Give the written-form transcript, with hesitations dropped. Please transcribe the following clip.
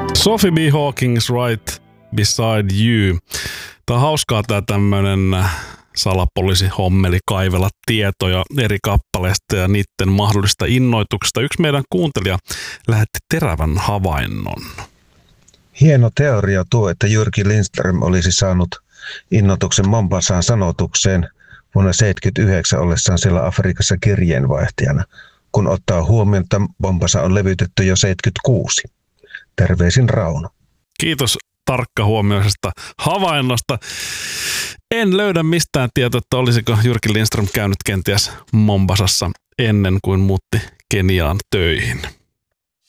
Sophie B. Hawkins Right Beside You. Tää on hauskaa tää tämmönen salapoliisihommeli kaivella tietoja eri kappaleista ja niiden mahdollista innoituksesta. Yksi meidän kuuntelija lähetti terävän havainnon. Hieno teoria tuo, että Jyrki Lindström olisi saanut innoituksen Mombasaan sanotukseen vuonna 1979 ollessaan siellä Afrikassa kirjeenvaihtajana, kun ottaa huomioon, että Mombasa on levytetty jo 1976. Terveisin Rauno. Kiitos tarkkahuomioisesta havainnosta. En löydä mistään tietoa, että olisiko Jyrki Lindström käynyt kenties Mombasassa ennen kuin muutti Keniaan töihin.